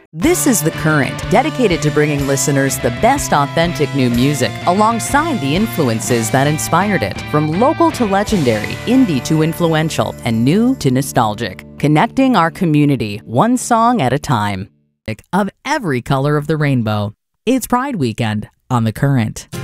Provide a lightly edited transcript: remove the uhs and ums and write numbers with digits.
This is The Current, dedicated to bringing listeners the best authentic new music alongside the influences that inspired it. From local to legendary, indie to influential, and new to nostalgic. Connecting our community, one song at a time. Of every color of the rainbow. It's Pride Weekend on The Current.